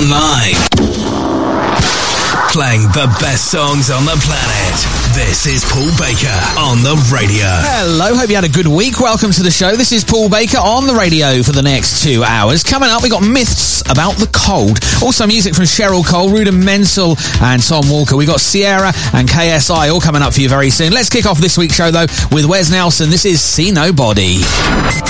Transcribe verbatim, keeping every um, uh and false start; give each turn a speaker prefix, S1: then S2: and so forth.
S1: online. Playing the best songs on the planet. This is Paul Baker on the radio.
S2: Hello, hope you had a good week. Welcome to the show. This is Paul Baker on the radio for the next two hours. Coming up, we got myths about the cold. Also music from Cheryl Cole, Ruda Menzel and Tom Walker. We got Sierra and K S I all coming up for you very soon. Let's kick off this week's show, though, with Wes Nelson. This is See Nobody.